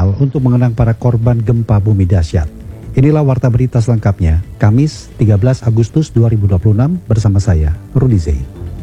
nasional untuk mengenang para korban gempa bumi dahsyat. Inilah warta berita selengkapnya, Kamis 13 Agustus 2026 bersama saya, Rudi Zain.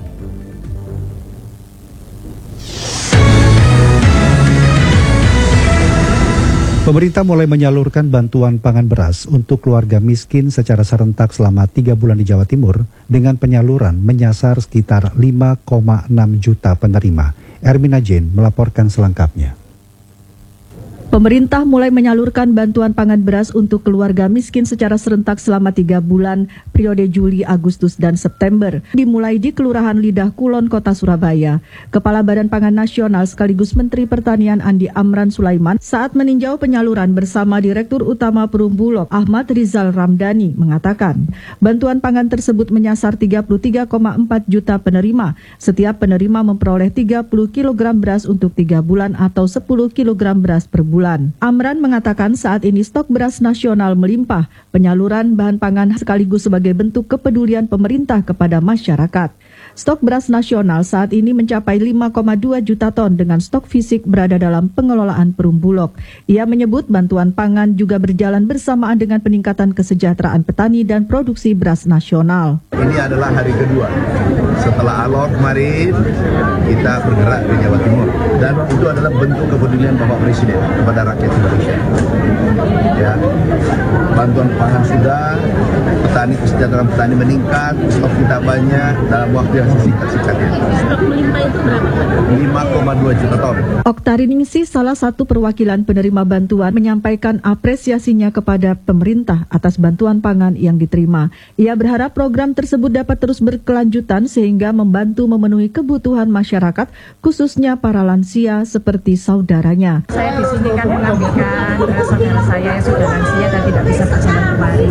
Pemerintah mulai menyalurkan bantuan pangan beras untuk keluarga miskin secara serentak selama 3 bulan di Jawa Timur dengan penyaluran menyasar sekitar 5,6 juta penerima. Ermina Jane melaporkan selengkapnya. Pemerintah mulai menyalurkan bantuan pangan beras untuk keluarga miskin secara serentak selama 3 bulan periode Juli, Agustus, dan September. Dimulai di Kelurahan Lidah Kulon, Kota Surabaya. Kepala Badan Pangan Nasional sekaligus Menteri Pertanian Andi Amran Sulaiman saat meninjau penyaluran bersama Direktur Utama Perumbulok Ahmad Rizal Ramdhani mengatakan, bantuan pangan tersebut menyasar 33,4 juta penerima. Setiap penerima memperoleh 30 kg beras untuk 3 bulan atau 10 kg beras per bulan. Amran mengatakan saat ini stok beras nasional melimpah. Penyaluran bahan pangan sekaligus sebagai bentuk kepedulian pemerintah kepada masyarakat. Stok beras nasional saat ini mencapai 5,2 juta ton dengan stok fisik berada dalam pengelolaan Perumbulok. Ia menyebut bantuan pangan juga berjalan bersamaan dengan peningkatan kesejahteraan petani dan produksi beras nasional. Ini adalah hari kedua setelah alor kemarin kita bergerak di Jawa Timur dan itu adalah bentuk kepedulian Bapak Presiden kepada rakyat Indonesia. Ya, bantuan pangan sudah, kesejahteraan petani meningkat, stok kita banyak dalam waktu yang singkat-singkatnya. Stok melimpah itu berapa? 5,2 juta ton. Oktariningsih, salah satu perwakilan penerima bantuan, menyampaikan apresiasinya kepada pemerintah atas bantuan pangan yang diterima. Ia berharap program tersebut dapat terus berkelanjutan sehingga membantu memenuhi kebutuhan masyarakat, khususnya para lansia seperti saudaranya. Saya di sini kan mengambilkan saudara saya yang sudah lansia dan tidak bisa berjalan kemari.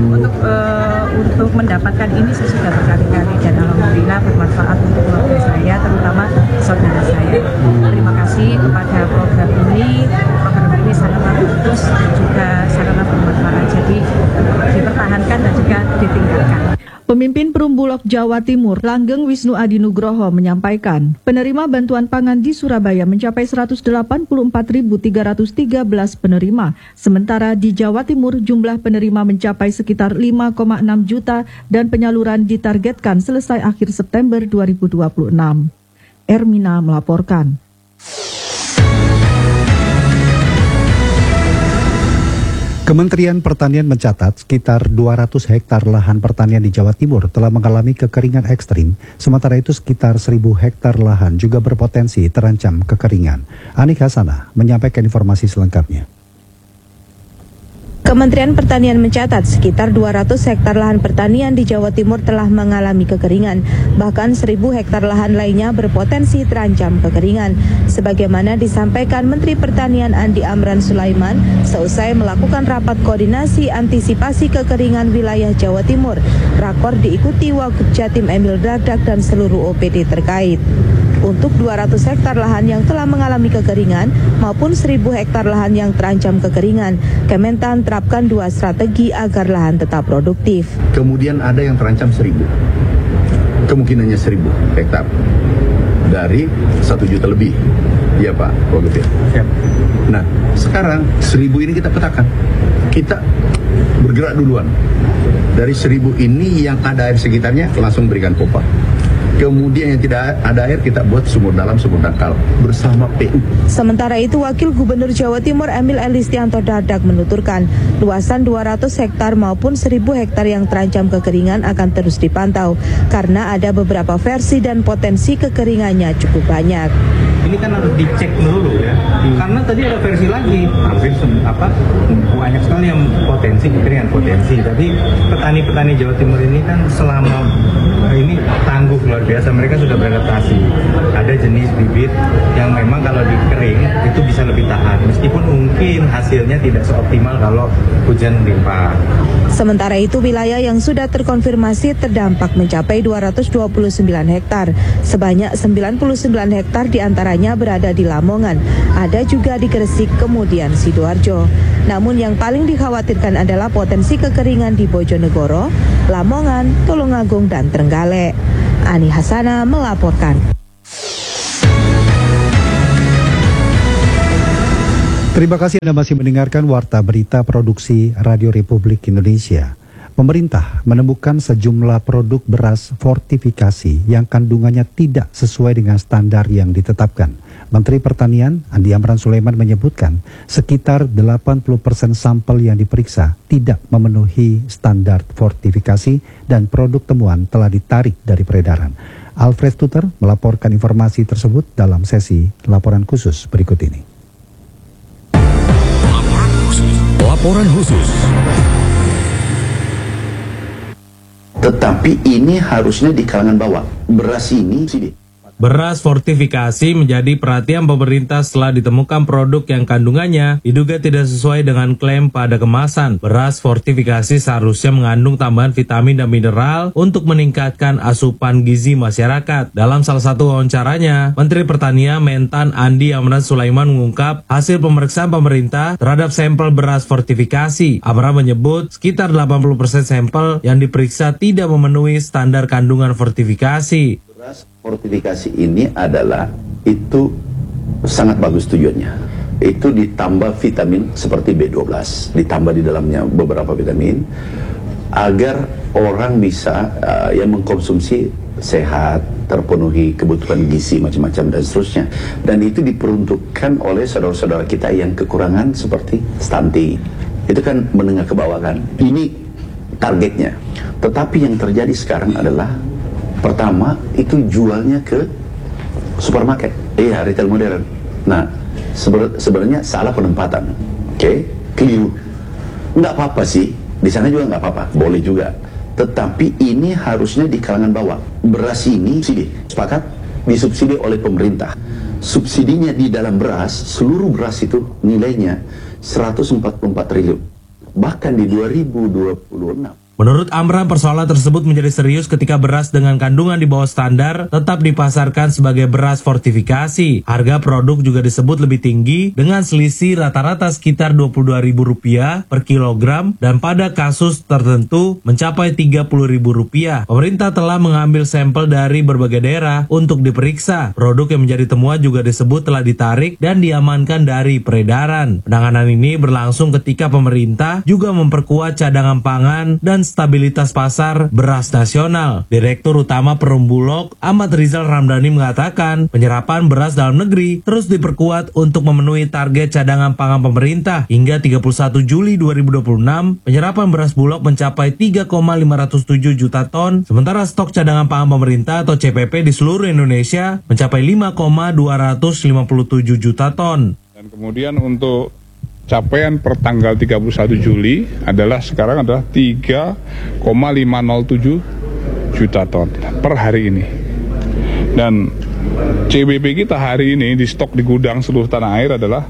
Untuk mendapatkan ini saya sudah berkali-kali dan alhamdulillah bermanfaat untuk keluarga saya, terutama saudara saya. Terima kasih kepada program ini sangatlah bagus dan juga sangatlah bermanfaat. Jadi dipertahankan dan juga ditingkatkan. Pemimpin Perumbulok Jawa Timur, Langgeng Wisnu Adi Nugroho menyampaikan, penerima bantuan pangan di Surabaya mencapai 184.313 penerima. Sementara di Jawa Timur jumlah penerima mencapai sekitar 5,6 juta dan penyaluran ditargetkan selesai akhir September 2026. Ermina melaporkan. Kementerian Pertanian mencatat sekitar 200 hektar lahan pertanian di Jawa Timur telah mengalami kekeringan ekstrim, sementara itu sekitar 1.000 hektar lahan juga berpotensi terancam kekeringan. Anik Hasanah menyampaikan informasi selengkapnya. Kementerian Pertanian mencatat sekitar 200 hektar lahan pertanian di Jawa Timur telah mengalami kekeringan. Bahkan 1.000 hektar lahan lainnya berpotensi terancam kekeringan. Sebagaimana disampaikan Menteri Pertanian Andi Amran Sulaiman seusai melakukan rapat koordinasi antisipasi kekeringan wilayah Jawa Timur. Rakor diikuti Wagub Jatim Emil Dardak dan seluruh OPD terkait. Untuk 200 hektar lahan yang telah mengalami kekeringan maupun 1.000 hektar lahan yang terancam kekeringan, Kementan terapkan 2 strategi agar lahan tetap produktif. Kemudian ada yang terancam 1.000, kemungkinannya 1.000 hektar dari 1 juta lebih. Iya Pak Wagub ya. Nah sekarang 1.000 ini kita petakan, kita bergerak duluan. Dari 1.000 ini yang ada air sekitarnya langsung berikan pompa. Kemudian yang tidak ada air kita buat sumur dalam, sumur dangkal bersama PU. Sementara itu Wakil Gubernur Jawa Timur Emil Elistianto Dardak menuturkan luasan 200 hektar maupun 1.000 hektar yang terancam kekeringan akan terus dipantau karena ada beberapa versi dan potensi kekeringannya cukup banyak. Ini kan harus dicek dulu ya, karena tadi ada versi lagi, hampir banyak sekali yang potensi kekeringan potensi. Tapi petani-petani Jawa Timur ini kan selama ini tangguh luar biasa, mereka sudah beradaptasi. Ada jenis bibit yang memang kalau dikering itu bisa lebih tahan, meskipun mungkin hasilnya tidak seoptimal kalau hujan melimpah. Sementara itu wilayah yang sudah terkonfirmasi terdampak mencapai 229 hektar. Sebanyak 99 hektar diantaranya berada di Lamongan, ada juga di Gresik, kemudian Sidoarjo. Namun yang paling dikhawatirkan adalah potensi kekeringan di Bojonegoro, Lamongan, Tulungagung, dan Trenggalek. Ani Hasanah melaporkan. Terima kasih Anda masih mendengarkan Warta Berita Produksi Radio Republik Indonesia. Pemerintah menemukan sejumlah produk beras fortifikasi yang kandungannya tidak sesuai dengan standar yang ditetapkan. Menteri Pertanian Andi Amran Sulaiman menyebutkan sekitar 80% sampel yang diperiksa tidak memenuhi standar fortifikasi dan produk temuan telah ditarik dari peredaran. Alfred Tuter melaporkan informasi tersebut dalam sesi laporan khusus berikut ini. Laporan khusus. Tetapi ini harusnya di kalangan bawah. Beras ini sini. Beras fortifikasi menjadi perhatian pemerintah setelah ditemukan produk yang kandungannya diduga tidak sesuai dengan klaim pada kemasan. Beras fortifikasi seharusnya mengandung tambahan vitamin dan mineral untuk meningkatkan asupan gizi masyarakat. Dalam salah satu wawancaranya, Menteri Pertanian Mentan Andi Amran Sulaiman mengungkap hasil pemeriksaan pemerintah terhadap sampel beras fortifikasi. Amran menyebut sekitar 80% sampel yang diperiksa tidak memenuhi standar kandungan fortifikasi. Beras fortifikasi ini adalah itu sangat bagus tujuannya. Itu ditambah vitamin seperti B12, ditambah di dalamnya beberapa vitamin agar orang bisa yang mengkonsumsi sehat, terpenuhi kebutuhan gizi macam-macam dan seterusnya. Dan itu diperuntukkan oleh saudara-saudara kita yang kekurangan seperti stunting. Itu kan menengah ke bawah kan. Ini targetnya. Tetapi yang terjadi sekarang adalah pertama, itu jualnya ke supermarket, retail modern. Nah, sebenarnya salah penempatan, keliru. Nggak apa-apa sih, di sana juga nggak apa-apa, boleh juga. Tetapi ini harusnya di kalangan bawah. Beras ini, sepakat, disubsidi oleh pemerintah. Subsidinya di dalam beras, seluruh beras itu nilainya 144 triliun. Bahkan di 2026. Menurut Amran, persoalan tersebut menjadi serius ketika beras dengan kandungan di bawah standar tetap dipasarkan sebagai beras fortifikasi. Harga produk juga disebut lebih tinggi dengan selisih rata-rata sekitar Rp22.000 per kilogram dan pada kasus tertentu mencapai Rp30.000. Pemerintah telah mengambil sampel dari berbagai daerah untuk diperiksa. Produk yang menjadi temuan juga disebut telah ditarik dan diamankan dari peredaran. Penanganan ini berlangsung ketika pemerintah juga memperkuat cadangan pangan dan stabilitas pasar beras nasional. Direktur Utama Perum Bulog Ahmad Rizal Ramdhani mengatakan penyerapan beras dalam negeri terus diperkuat untuk memenuhi target cadangan pangan pemerintah. Hingga 31 Juli 2026, penyerapan beras Bulog mencapai 3,507 juta ton, sementara stok cadangan pangan pemerintah atau CPP di seluruh Indonesia mencapai 5,257 juta ton. Dan kemudian untuk capaian per tanggal 31 Juli sekarang adalah 3,507 juta ton per hari ini. Dan CBP kita hari ini di stok di gudang seluruh tanah air adalah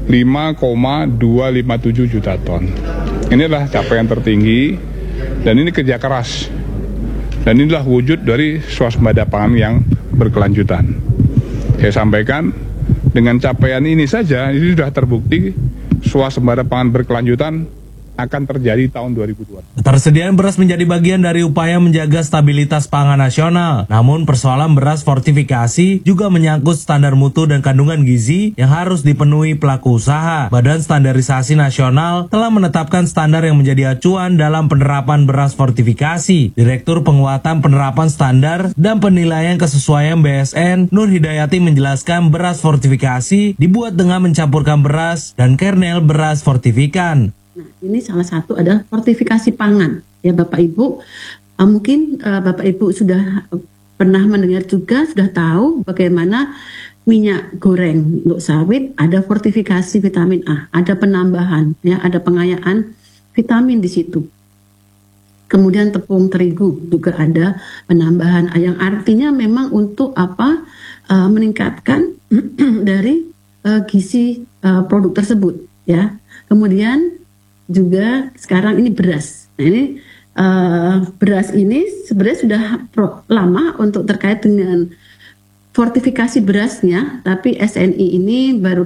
5,257 juta ton. Ini adalah capaian tertinggi dan ini kerja keras. Dan inilah wujud dari swasembada pangan yang berkelanjutan. Saya sampaikan dengan capaian ini saja ini sudah terbukti swasembada pangan berkelanjutan akan terjadi tahun 2020. Ketersediaan beras menjadi bagian dari upaya menjaga stabilitas pangan nasional. Namun persoalan beras fortifikasi juga menyangkut standar mutu dan kandungan gizi yang harus dipenuhi pelaku usaha. Badan Standarisasi Nasional telah menetapkan standar yang menjadi acuan dalam penerapan beras fortifikasi. Direktur Penguatan Penerapan Standar dan Penilaian Kesesuaian BSN, Nur Hidayati menjelaskan beras fortifikasi dibuat dengan mencampurkan beras dan kernel beras fortifikan. Nah, ini salah satu adalah fortifikasi pangan. Ya Bapak Ibu, mungkin Bapak Ibu sudah pernah mendengar juga, sudah tahu bagaimana minyak goreng untuk sawit ada fortifikasi vitamin A, ada penambahan, ya, ada pengayaan vitamin di situ. Kemudian tepung terigu juga ada penambahan, yang artinya memang untuk apa? Meningkatkan dari gizi produk tersebut, ya. Kemudian juga sekarang ini beras. Nah, ini beras ini sebenarnya sudah lama untuk terkait dengan fortifikasi berasnya, tapi SNI ini baru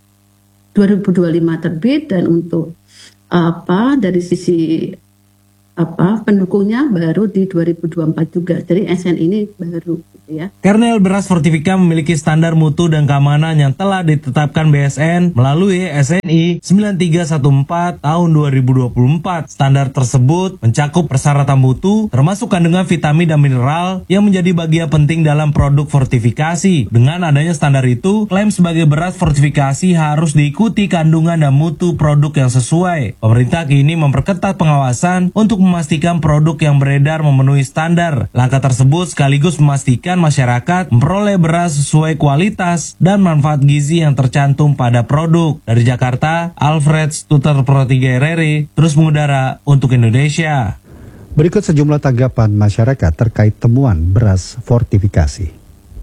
2025 terbit dan untuk dari sisi pendukungnya baru di 2024 juga. Jadi SN ini baru gitu ya. Kernel beras Fortifica memiliki standar mutu dan keamanan yang telah ditetapkan BSN melalui SNI 9314 tahun 2024. Standar tersebut mencakup persyaratan mutu termasuk kandungan vitamin dan mineral yang menjadi bagian penting dalam produk fortifikasi. Dengan adanya standar itu, klaim sebagai beras fortifikasi harus diikuti kandungan dan mutu produk yang sesuai. Pemerintah kini memperketat pengawasan untuk memastikan produk yang beredar memenuhi standar. Langkah tersebut sekaligus memastikan masyarakat memperoleh beras sesuai kualitas dan manfaat gizi yang tercantum pada produk. Dari Jakarta, Alfred Stuter Pro 3 RRI, terus mengudara untuk Indonesia. Berikut sejumlah tanggapan masyarakat terkait temuan beras fortifikasi.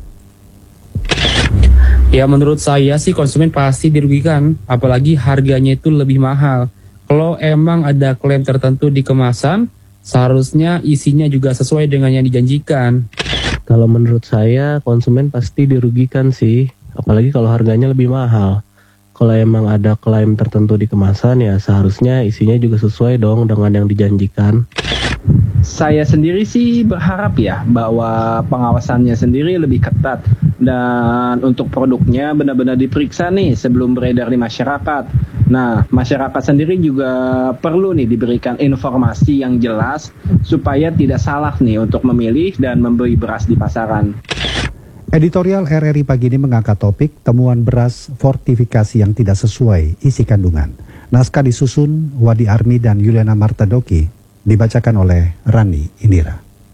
Ya, menurut saya sih konsumen pasti dirugikan, apalagi harganya itu lebih mahal. Kalau emang ada klaim tertentu di kemasan, seharusnya isinya juga sesuai dengan yang dijanjikan. Kalau menurut saya konsumen pasti dirugikan sih, apalagi kalau harganya lebih mahal. Kalau emang ada klaim tertentu di kemasan ya seharusnya isinya juga sesuai dong dengan yang dijanjikan. Saya sendiri sih berharap ya bahwa pengawasannya sendiri lebih ketat dan untuk produknya benar-benar diperiksa nih sebelum beredar di masyarakat. Nah, masyarakat sendiri juga perlu nih diberikan informasi yang jelas supaya tidak salah nih untuk memilih dan membeli beras di pasaran. Editorial RRI pagi ini mengangkat topik temuan beras fortifikasi yang tidak sesuai isi kandungan. Naskah disusun Wadi Armi dan Yuliana Martadoki, dibacakan oleh Rani Indira.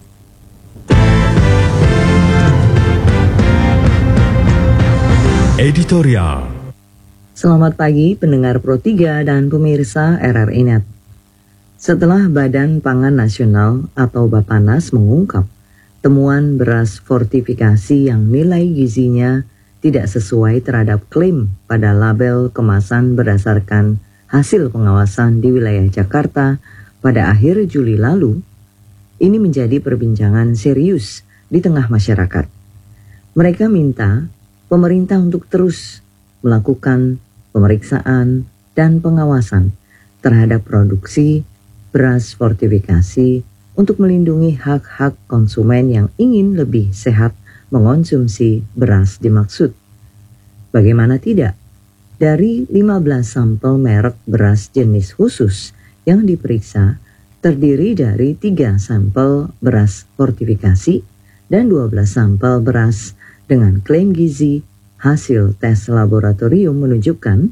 Editorial. Selamat pagi pendengar Pro 3 dan pemirsa RRI Net. Setelah Badan Pangan Nasional atau Bappenas mengungkap temuan beras fortifikasi yang nilai gizinya tidak sesuai terhadap klaim pada label kemasan berdasarkan hasil pengawasan di wilayah Jakarta pada akhir Juli lalu, ini menjadi perbincangan serius di tengah masyarakat. Mereka minta pemerintah untuk terus melakukan pemeriksaan dan pengawasan terhadap produksi beras fortifikasi untuk melindungi hak-hak konsumen yang ingin lebih sehat mengonsumsi beras dimaksud. Bagaimana tidak? Dari 15 sampel merek beras jenis khusus yang diperiksa, terdiri dari 3 sampel beras fortifikasi dan 12 sampel beras dengan klaim gizi. Hasil tes laboratorium menunjukkan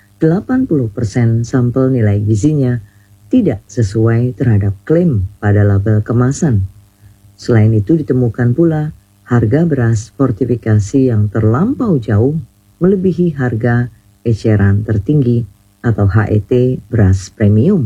80% sampel nilai gizinya tidak sesuai terhadap klaim pada label kemasan. Selain itu ditemukan pula harga beras fortifikasi yang terlampau jauh melebihi harga eceran tertinggi atau HET beras premium.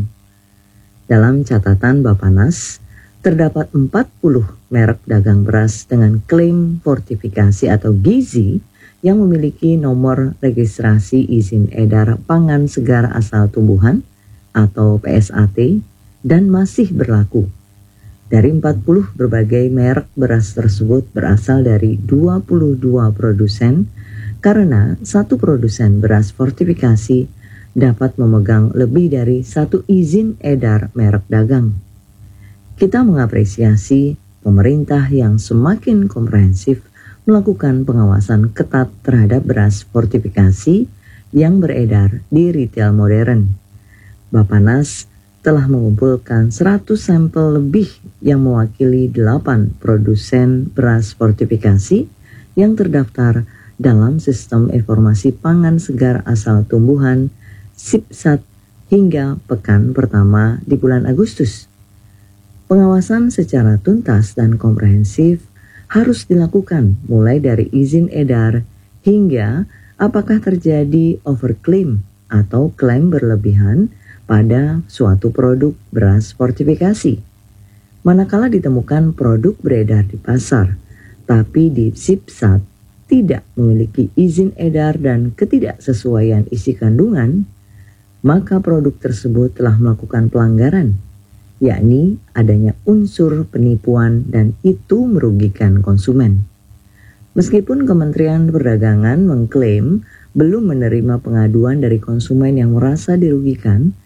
Dalam catatan Bappenas, terdapat 40 merek dagang beras dengan klaim fortifikasi atau gizi yang memiliki nomor registrasi izin edar pangan segar asal tumbuhan atau PSAT dan masih berlaku. Dari 40 berbagai merek beras tersebut berasal dari 22 produsen karena satu produsen beras fortifikasi dapat memegang lebih dari satu izin edar merek dagang. Kita mengapresiasi pemerintah yang semakin komprehensif melakukan pengawasan ketat terhadap beras fortifikasi yang beredar di retail modern. Bappenas telah mengumpulkan 100 sampel lebih yang mewakili 8 produsen beras fortifikasi yang terdaftar dalam Sistem Informasi Pangan Segar Asal Tumbuhan SIPSAT hingga pekan pertama di bulan Agustus. Pengawasan secara tuntas dan komprehensif harus dilakukan mulai dari izin edar hingga apakah terjadi overclaim atau klaim berlebihan pada suatu produk beras fortifikasi. Manakala ditemukan produk beredar di pasar, tapi di SIPSAT tidak memiliki izin edar dan ketidaksesuaian isi kandungan, maka produk tersebut telah melakukan pelanggaran, yakni adanya unsur penipuan dan itu merugikan konsumen. Meskipun Kementerian Perdagangan mengklaim belum menerima pengaduan dari konsumen yang merasa dirugikan,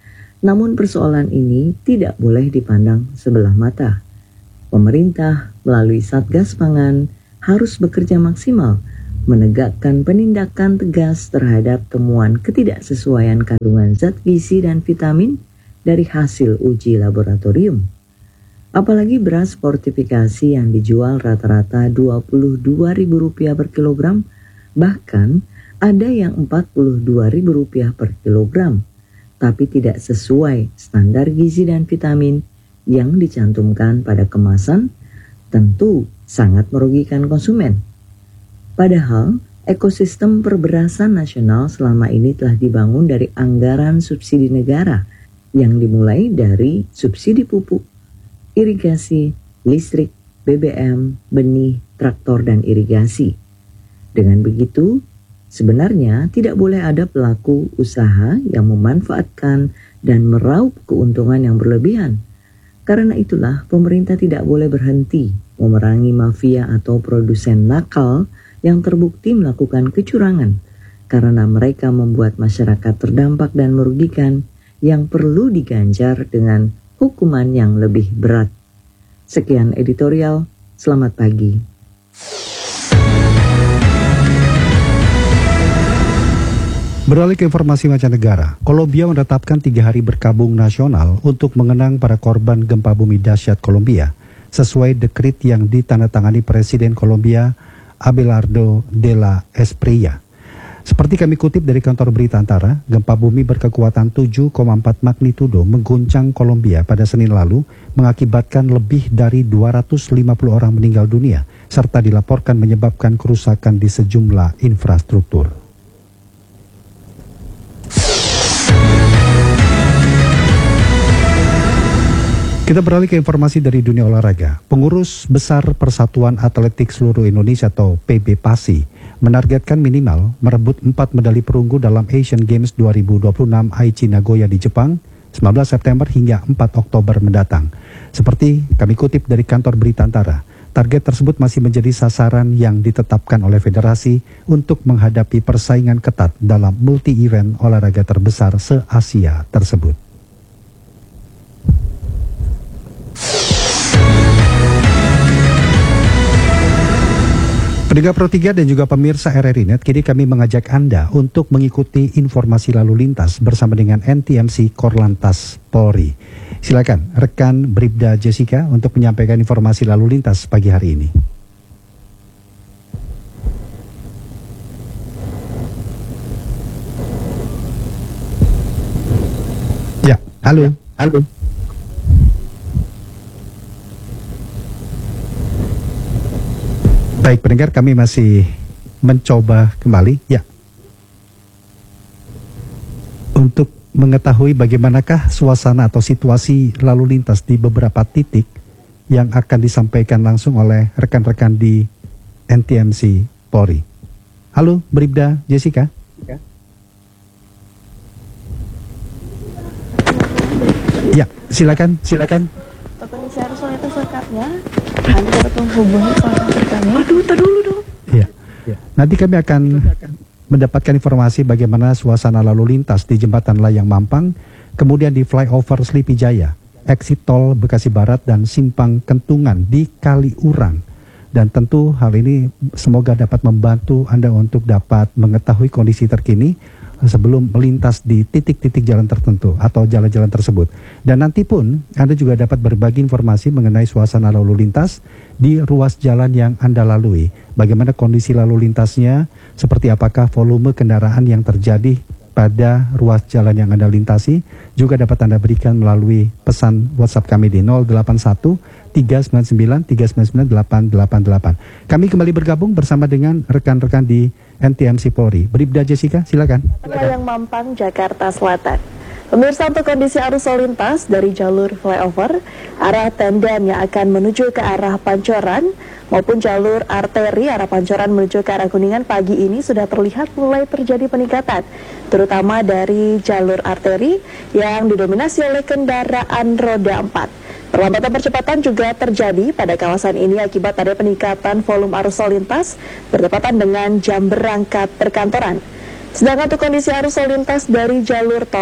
Namun persoalan ini tidak boleh dipandang sebelah mata. Pemerintah melalui Satgas Pangan harus bekerja maksimal menegakkan penindakan tegas terhadap temuan ketidaksesuaian kandungan zat gizi dan vitamin dari hasil uji laboratorium. Apalagi beras fortifikasi yang dijual rata-rata Rp22.000 per kilogram, bahkan ada yang Rp42.000 per kilogram, tapi tidak sesuai standar gizi dan vitamin yang dicantumkan pada kemasan, tentu sangat merugikan konsumen. Padahal, ekosistem perberasan nasional selama ini telah dibangun dari anggaran subsidi negara yang dimulai dari subsidi pupuk, irigasi, listrik, BBM, benih, traktor, dan irigasi. Dengan begitu, sebenarnya tidak boleh ada pelaku usaha yang memanfaatkan dan meraup keuntungan yang berlebihan. Karena itulah pemerintah tidak boleh berhenti memerangi mafia atau produsen nakal yang terbukti melakukan kecurangan karena mereka membuat masyarakat terdampak dan merugikan yang perlu diganjar dengan hukuman yang lebih berat. Sekian editorial, selamat pagi. Beralih ke informasi mancanegara, Kolombia menetapkan 3 hari berkabung nasional untuk mengenang para korban gempa bumi dahsyat Kolombia, sesuai dekret yang ditandatangani Presiden Kolombia Abelardo de la Espriella. Seperti kami kutip dari kantor berita Antara, gempa bumi berkekuatan 7,4 magnitudo mengguncang Kolombia pada Senin lalu, mengakibatkan lebih dari 250 orang meninggal dunia, serta dilaporkan menyebabkan kerusakan di sejumlah infrastruktur. Kita beralih ke informasi dari dunia olahraga. Pengurus Besar Persatuan Atletik Seluruh Indonesia atau PB PASI menargetkan minimal merebut 4 medali perunggu dalam Asian Games 2026 Aichi Nagoya di Jepang 19 September hingga 4 Oktober mendatang. Seperti kami kutip dari kantor berita Antara, target tersebut masih menjadi sasaran yang ditetapkan oleh federasi untuk menghadapi persaingan ketat dalam multi-event olahraga terbesar se-Asia tersebut. Pendengar Pro 3 dan juga pemirsa RRI Net, kini kami mengajak Anda untuk mengikuti informasi lalu lintas bersama dengan NTMC Korlantas Polri. Silakan rekan Bribda Jessica untuk menyampaikan informasi lalu lintas pagi hari ini. Ya, halo. Halo. Baik pendengar, kami masih mencoba kembali ya untuk mengetahui bagaimanakah suasana atau situasi lalu lintas di beberapa titik yang akan disampaikan langsung oleh rekan-rekan di NTMC Polri. Halo Bribda Jessica. Ya, silakan. Kondisi arus lalu lintas lengkapnya nanti dapat menghubungi kontak kami. Aduh, dulu dong. Iya. Nanti kami akan mendapatkan informasi bagaimana suasana lalu lintas di Jembatan Layang Mampang, kemudian di flyover Sleepy Jaya, exit tol Bekasi Barat dan simpang Kentungan di Kaliurang. Dan tentu hal ini semoga dapat membantu Anda untuk dapat mengetahui kondisi terkini sebelum melintas di titik-titik jalan tertentu atau jalan-jalan tersebut. Dan nanti pun Anda juga dapat berbagi informasi mengenai suasana lalu lintas di ruas jalan yang Anda lalui. Bagaimana kondisi lalu lintasnya, seperti apakah volume kendaraan yang terjadi pada ruas jalan yang Anda lintasi, juga dapat Anda berikan melalui pesan WhatsApp kami di 081 399 399 888. Kami kembali bergabung bersama dengan rekan-rekan di NTMC Polri. Bribda Jessica, silakan. Layang Mampang, Jakarta Selatan. Pemirsa, untuk kondisi arus lalu lintas dari jalur flyover, arah tandem yang akan menuju ke arah Pancoran maupun jalur arteri arah Pancoran menuju ke arah Kuningan pagi ini sudah terlihat mulai terjadi peningkatan, terutama dari jalur arteri yang didominasi oleh kendaraan roda 4. Perlambatan percepatan juga terjadi pada kawasan ini akibat ada peningkatan volume arus lalu lintas bertepatan dengan jam berangkat perkantoran. Sedangkan untuk kondisi arus lalu lintas dari jalur tol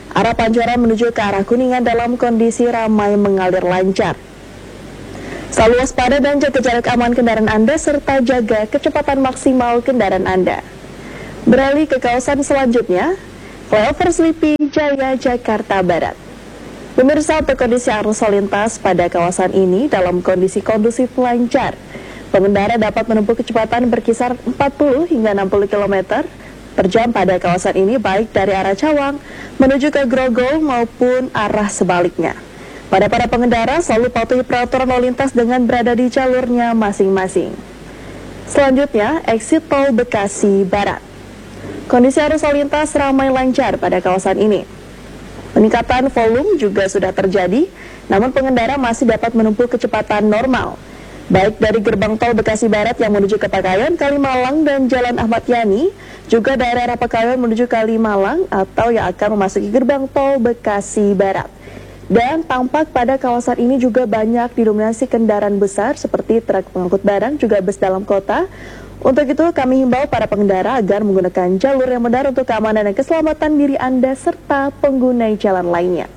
arah Pancoran menuju ke arah Kuningan dalam kondisi ramai mengalir lancar. Selalu waspada dan jaga jarak aman kendaraan Anda serta jaga kecepatan maksimal kendaraan Anda. Beralih ke kawasan selanjutnya, Flyover Sleepy Jaya, Jakarta Barat. Pemirsa, untuk kondisi arus lalu lintas pada kawasan ini dalam kondisi kondusif lancar. Pengendara dapat menempuh kecepatan berkisar 40 hingga 60 km per jam pada kawasan ini, baik dari arah Cawang menuju ke Grogol maupun arah sebaliknya. Pada para pengendara selalu patuhi peraturan lalu lintas dengan berada di jalurnya masing-masing. Selanjutnya, exit tol Bekasi Barat. Kondisi arus lalu lintas ramai lancar pada kawasan ini. Peningkatan volume juga sudah terjadi, namun pengendara masih dapat menempuh kecepatan normal, baik dari gerbang tol Bekasi Barat yang menuju ke Pekayon, Kalimalang, dan Jalan Ahmad Yani, juga dari arah Pekayon menuju Kalimalang atau yang akan memasuki gerbang tol Bekasi Barat. Dan tampak pada kawasan ini juga banyak didominasi kendaraan besar seperti truk pengangkut barang, juga bus dalam kota. Untuk itu kami himbau para pengendara agar menggunakan jalur yang benar untuk keamanan dan keselamatan diri Anda serta pengguna jalan lainnya.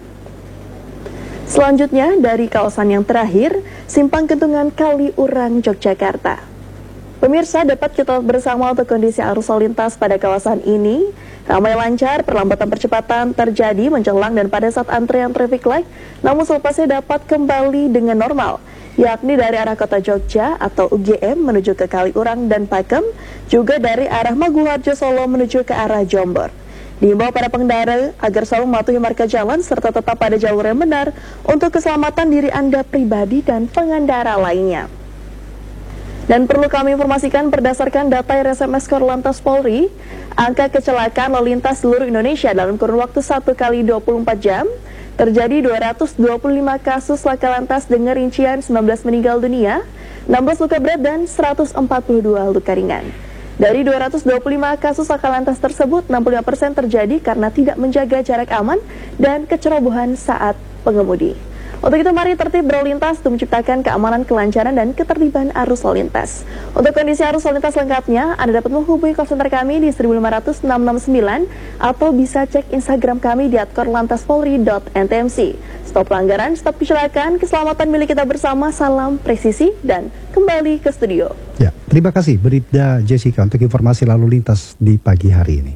Selanjutnya dari kawasan yang terakhir, Simpang Kentungan Kaliurang, Yogyakarta. Pemirsa, dapat kita bersama untuk kondisi arus lalu lintas pada kawasan ini. Ramai lancar, perlambatan percepatan terjadi menjelang dan pada saat antrean traffic light, namun selepasnya dapat kembali dengan normal, yakni dari arah kota Jogja atau UGM menuju ke Kaliurang dan Pakem, juga dari arah Maguwarjo Solo menuju ke arah Jombor. Diimbau para pengendara agar selalu mematuhi marka jalan serta tetap pada jalur yang benar untuk keselamatan diri Anda pribadi dan pengendara lainnya. Dan perlu kami informasikan berdasarkan data RSMS Korlantas Polri, angka kecelakaan lalu lintas seluruh Indonesia dalam kurun waktu 1 kali 24 jam terjadi 225 kasus laka lantas dengan rincian 19 meninggal dunia, 16 luka berat dan 142 luka ringan. Dari 225 kasus laka lantas tersebut, 65% terjadi karena tidak menjaga jarak aman dan kecerobohan saat pengemudi. Untuk itu mari tertib berlalu lintas untuk menciptakan keamanan, kelancaran, dan ketertiban arus lalu lintas. Untuk kondisi arus lalu lintas lengkapnya, Anda dapat menghubungi call center kami di 15669 atau bisa cek Instagram kami di @korlantaspolri.ntmc. Stop pelanggaran, stop kecelakaan, keselamatan milik kita bersama, salam presisi, dan kembali ke studio. Ya, terima kasih Bribda Jessica untuk informasi lalu lintas di pagi hari ini.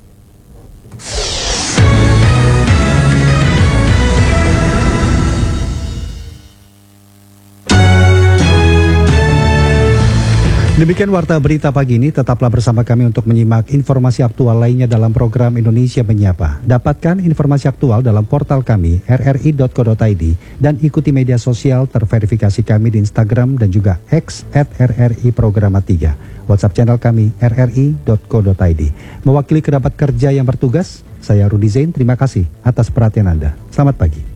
Demikian warta berita pagi ini, tetaplah bersama kami untuk menyimak informasi aktual lainnya dalam program Indonesia Menyapa. Dapatkan informasi aktual dalam portal kami rri.co.id dan ikuti media sosial terverifikasi kami di Instagram dan juga X @RRI_Programa3. WhatsApp channel kami rri.co.id. Mewakili kerabat kerja yang bertugas, saya Rudi Zain, terima kasih atas perhatian Anda. Selamat pagi.